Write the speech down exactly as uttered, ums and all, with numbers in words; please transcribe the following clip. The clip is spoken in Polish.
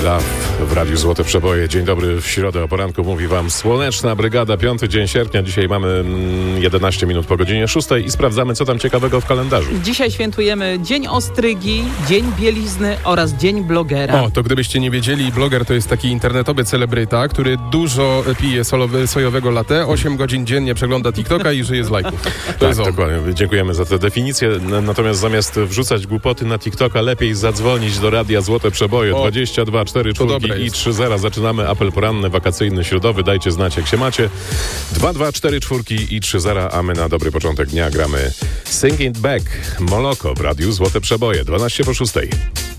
Love w Radiu Złote Przeboje. Dzień dobry, w środę o poranku mówi wam Słoneczna Brygada, piąty dzień sierpnia. Dzisiaj mamy jedenaście minut po godzinie szóstej i sprawdzamy, co tam ciekawego w kalendarzu. Dzisiaj świętujemy Dzień Ostrygi, Dzień Bielizny oraz Dzień Blogera. O, to gdybyście nie wiedzieli, bloger to jest taki internetowy celebryta, który dużo pije solowy, sojowego latte, osiem godzin dziennie przegląda TikToka i żyje z lajków. To tak, jest on. dokładnie. Dziękujemy za tę definicję. Natomiast zamiast wrzucać głupoty na TikToka, lepiej zadzwonić do Radia Złote Przeboje. O, dwadzieścia dwa cztery cztery i trzy zero. Zaczynamy apel poranny, wakacyjny, środowy. Dajcie znać, jak się macie. dwa dwa cztery cztery i trzy zero, a my na dobry początek dnia gramy Sing It Back, Moloko w Radiu Złote Przeboje. dwanaście po szóstej.